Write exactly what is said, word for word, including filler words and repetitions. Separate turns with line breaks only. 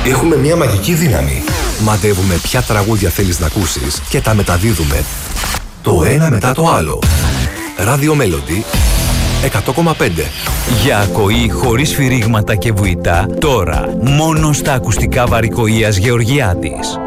Έχουμε μια μαγική δύναμη.
Μαντεύουμε ποια τραγούδια θέλεις να ακούσεις και τα μεταδίδουμε το ένα μετά το άλλο. Radio Melody εκατό κόμμα πέντε.
Για ακοή χωρίς σφυρίγματα και βουητά, τώρα μόνο στα ακουστικά Βαρικοΐας Γεωργιάδης.